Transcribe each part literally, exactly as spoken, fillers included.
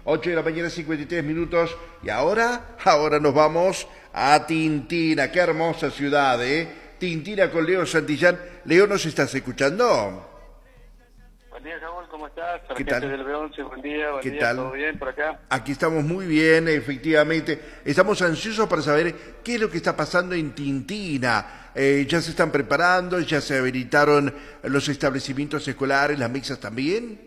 ocho de la mañana, cincuenta y tres minutos. Y ahora, ahora nos vamos a Tintina. Qué hermosa ciudad, ¿eh? Tintina con Leo Santillán. Leo, ¿nos estás escuchando? Buen día, Raúl, ¿cómo estás? ¿Qué Gente tal? del B once, buen día, buen ¿Qué día, tal? ¿todo bien por acá? Aquí estamos muy bien, efectivamente. Estamos ansiosos para saber qué es lo que está pasando en Tintina. Eh, ¿Ya se están preparando? ¿Ya se habilitaron los establecimientos escolares, las mesas también?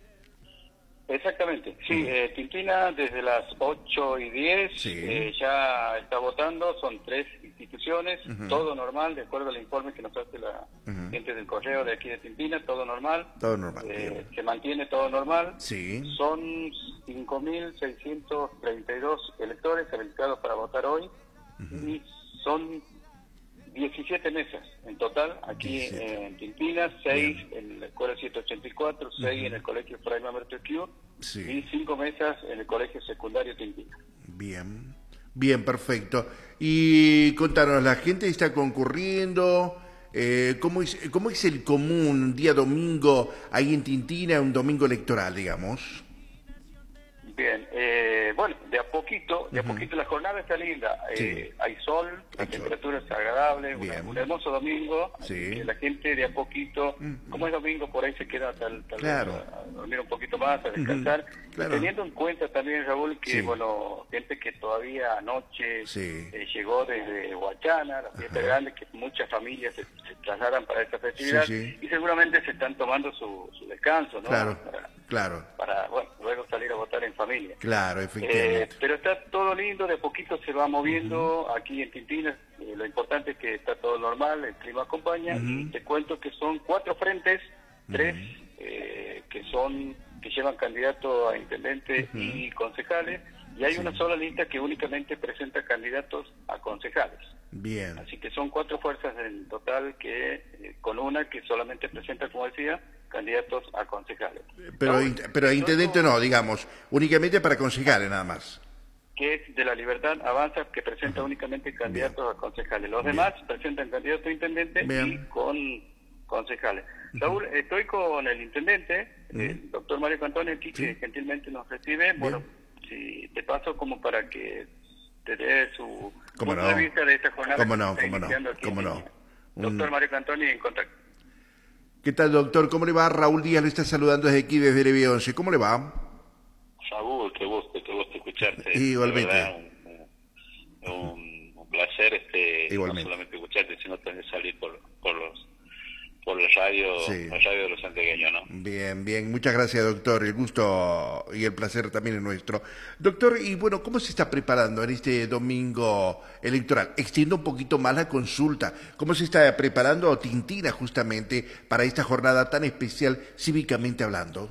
Exactamente, sí, eh, Tintina desde las ocho y diez Sí. eh, ya está votando, son tres instituciones, Ujú. todo normal, de acuerdo al informe que nos hace la Ujú. gente del correo de aquí de Tintina, todo normal. Todo normal, Eh, bien. se mantiene todo normal. Sí. Son cinco mil seiscientos treinta y dos electores habilitados para votar hoy y son diecisiete mesas en total aquí diecisiete. en Tintina, seis en la escuela ciento ochenta y cuatro, seis en el colegio Fray Mamerto Q Sí. y cinco mesas en el colegio secundario Tintina. Bien, bien, perfecto. Y contanos, ¿la gente está concurriendo? Eh, ¿cómo es, cómo es el común un día domingo ahí en Tintina, un domingo electoral, digamos? Bien, eh, bueno, de a poquito, de a Ujú. poquito la jornada está linda, eh, Sí. hay sol, la Hay sol. temperatura es agradable, una- Bien. un hermoso domingo, Sí. así que la gente de a poquito, Ujú. como es domingo, por ahí se queda tal, tal Claro. vez a, a dormir un poquito más, a descansar, Ujú. Claro. teniendo en cuenta también, Raúl, que Sí. bueno, gente que todavía anoche Sí. eh, llegó desde Huachana, la fiesta Ajá. grande, que muchas familias se, se trasladan para esta festividad, Sí, sí. y seguramente se están tomando su, su descanso, ¿no? Claro, Para, claro, para, bueno, luego salir a votar en familia. claro, Eh, efectivamente. pero está todo lindo, de a poquito se va moviendo aquí en Tintina. Eh, lo importante es que está todo normal, el clima acompaña. Ujú. Y te cuento que son cuatro frentes, tres Ujú. eh, que son que llevan candidatos a intendente Ujú. y concejales, y hay Sí. una sola lista que únicamente presenta candidatos a concejales. Bien. Así que son cuatro fuerzas en total que eh, con una que solamente presenta, como decía, candidatos a concejales. Pero, Raúl, int- pero te intendente cuento no, digamos, únicamente para concejales nada más. que es de la Libertad Avanza, que presenta únicamente candidatos Bien. a concejales. Los Bien. demás presentan candidatos a intendente Bien. y con concejales. Raúl, estoy con el intendente, Ujú. el doctor Mario Antonio, aquí, Sí. que gentilmente nos recibe. Bueno, si te paso como para que te dé su ¿Cómo punto no? de vista de esta jornada. ¿Cómo que no? está ¿Cómo no? iniciando aquí en ¿Cómo no? Tintina. Un- Doctor Mario Antonio, en contacto. ¿Qué tal, doctor? ¿Cómo le va? Raúl Díaz le está saludando desde aquí, desde el B once. ¿Cómo le va? Saúl, qué gusto, qué gusto escucharte. Igualmente. De verdad, un, un- un placer este Igualmente. no solamente escucharte, sino también salir por, por los por la radio, Sí. la radio de los santiagueños, ¿no? Bien, bien. Muchas gracias, doctor. El gusto y el placer también es nuestro. Doctor, y bueno, ¿cómo se está preparando en este domingo electoral? Extiendo un poquito más la consulta. ¿Cómo se está preparando Tintina justamente para esta jornada tan especial cívicamente hablando?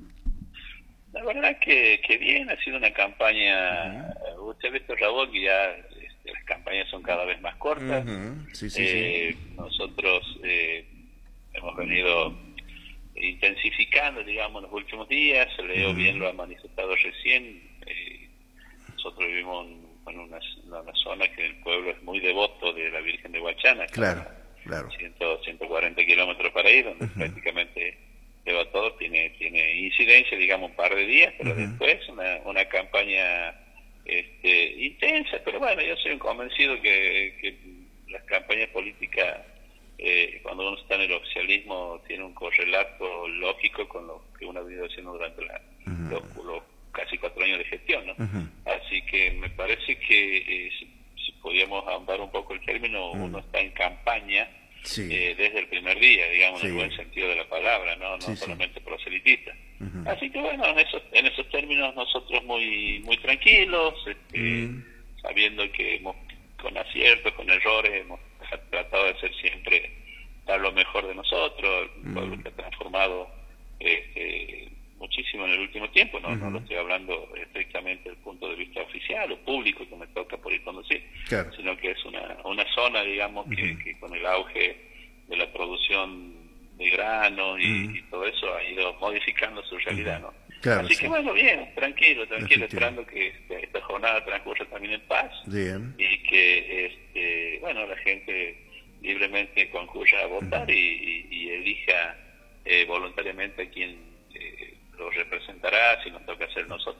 La verdad que, que bien, ha sido una campaña, uh usted ha visto, Raúl, que ya este, las campañas son cada vez más cortas. Ujú. Sí, sí, Eh, sí. Nosotros eh, hemos venido intensificando, digamos, los últimos días. Leo Ujú. bien lo ha manifestado recién. Eh, nosotros vivimos en, en una, en una zona que el pueblo es muy devoto de la Virgen de Huachana. Claro, claro. cien, ciento cuarenta kilómetros para ahí, donde Ujú. prácticamente lleva todo. Tiene, tiene incidencia, digamos, un par de días, pero Ujú. después una, una campaña este, intensa. Pero bueno, yo soy un convencido que, que las campañas políticas, eh, cuando uno está en el oficialismo, tiene un correlato lógico con lo que uno ha venido haciendo durante la, Ujú. los, los casi cuatro años de gestión, ¿no? Ujú. Así que me parece que eh, si, si podíamos ahondar un poco el término, Ujú. uno está en campaña Sí. eh, desde el primer día, digamos, Sí. en el buen sentido de la palabra, no, no Sí, sí. solamente proselitista. Ujú. Así que bueno, en esos, en esos términos nosotros muy muy tranquilos, este, Mm. sabiendo que hemos, con aciertos, con errores, hemos tratado de hacer siempre dar lo mejor de nosotros, el pueblo Mm. que ha transformado este, muchísimo en el último tiempo, no, no Ujú. lo estoy hablando estrictamente desde el punto de vista oficial o público que me toca por ir conducir, Claro. sino que es una, una zona, digamos, que, Ujú. que con el auge de la producción de granos y, Ujú. y todo eso ha ido modificando su realidad, ¿no? Claro, Así sí. que bueno, bien, tranquilo, tranquilo, Efectivamente. esperando que este, esta jornada transcurra también en paz Bien. y que, este, bueno, la gente libremente concurra a votar y, y- y elija eh, voluntariamente a quien eh, lo representará, si nos toca hacer nosotros